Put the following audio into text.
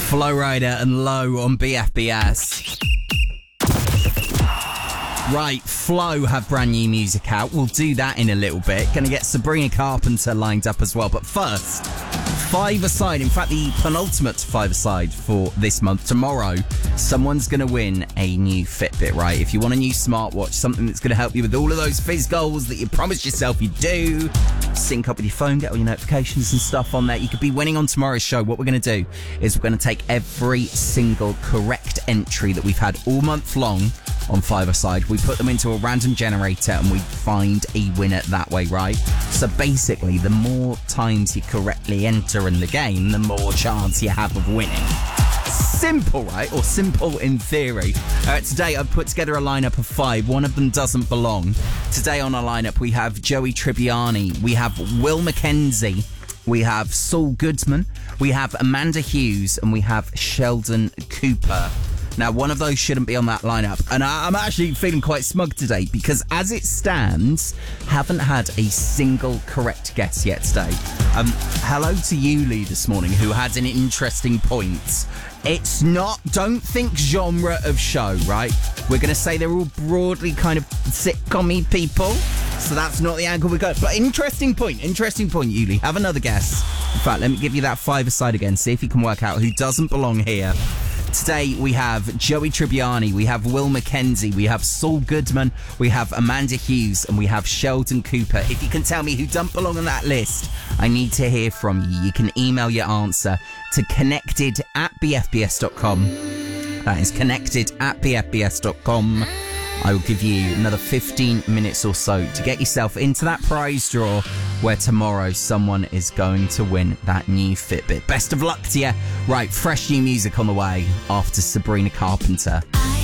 Flo Rida and Low on BFBS. Right, Flo have brand new music out. We'll do that in a little bit. Gonna get Sabrina Carpenter lined up as well. But first, five-a-side. In fact, the penultimate five-a-side for this month. Tomorrow, someone's gonna win a new Fitbit, right? If you want a new smartwatch, something that's gonna help you with all of those fizz goals that you promised yourself you do, sync up with your phone, get all your notifications and stuff on there. You could be winning on tomorrow's show. What we're gonna do is we're gonna take every single correct entry that we've had all month long on five-a-side. We put them into a random generator and we find a winner that way, right? So basically, the more times you correctly enter in the game, the more chance you have of winning. Simple, right? Or simple in theory. Today, I've put together a lineup of 5. One of them doesn't belong. Today on our lineup, we have Joey Tribbiani, we have Will McKenzie, we have Saul Goodman, we have Amanda Hughes, and we have Sheldon Cooper. Now, one of those shouldn't be on that lineup. And I'm actually feeling quite smug today because as it stands, haven't had a single correct guess yet today. Hello to you, Lee, this morning, who had an interesting point. It's not, don't think genre of show, right? We're going to say they're all broadly kind of sitcom-y people. So that's not the angle we got. But interesting point, Yuli. Have another guess. In fact, let me give you that five-a-side again. See if you can work out who doesn't belong here. Today we have Joey Tribbiani, we have Will McKenzie, we have Saul Goodman, we have Amanda Hughes, and we have Sheldon Cooper. If you can tell me who don't belong on that list, I need to hear from you. You can email your answer to connected@bfbs.com. That is connected@bfbs.com. I will give you another 15 minutes or so to get yourself into that prize draw where tomorrow someone is going to win that new Fitbit. Best of luck to you. Right, fresh new music on the way after Sabrina Carpenter.